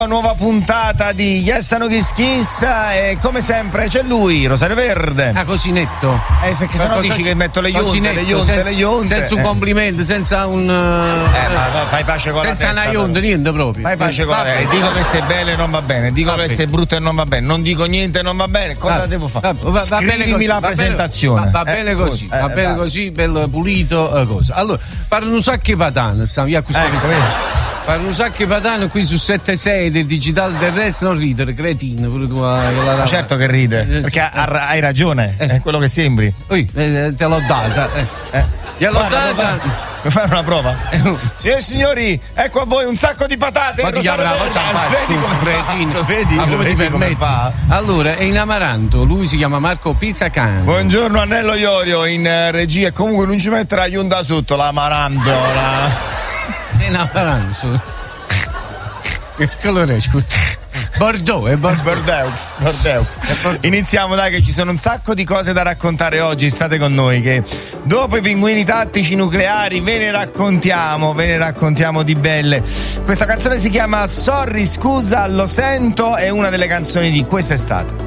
Nuova puntata di Yes No Kiss Kiss e come sempre c'è lui, Rosario Verde. Così netto. Perché sennò dici che metto le ionte. Senza un complimento, senza un. Ma fai pace con senza la testa. Senza una ionta, niente proprio. Fai pace con la testa. Dico che sei bello e non va bene. Dico che sei brutto e non va bene. Non dico niente e non va bene. Cosa devo fare? Scrivimi la presentazione. Va bene così. Va bene così, bello pulito. Cosa. Allora, parlano un sacco di patane. Stiamo via qui. Fanno un sacco di patane qui su 7.6 del digitale terrestre, non ridere, cretino. Pure tu, ma certo che ride, perché hai ragione, è quello che sembri. Te l'ho data. Gliel'ho data. Vuoi fare una prova? Signori e signori, ecco a voi un sacco di patate. Ma ti chiama una cosa vedi come fa? Allora, è in Amaranto, lui si chiama Marco Pizzacan. Buongiorno Annello Iorio in regia, e comunque non ci metterà Hyundai sotto l'Amaranto. In Amaranto. Che colore è, scusa? Bordeaux. Iniziamo, dai, che ci sono un sacco di cose da raccontare oggi. State con noi che dopo i pinguini tattici nucleari ve ne raccontiamo di belle. Questa canzone si chiama Sorry, scusa, lo sento, è una delle canzoni di quest'estate.